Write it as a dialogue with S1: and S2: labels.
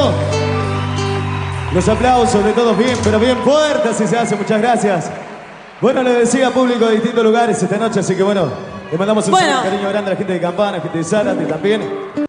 S1: ¿no? Los aplausos de todos bien, pero bien fuertes, así se hace. Muchas gracias. Bueno, le decía público de distintos lugares esta noche, así que bueno, le mandamos un saludo, cariño grande a la gente de Campana, a la gente de Zárate también.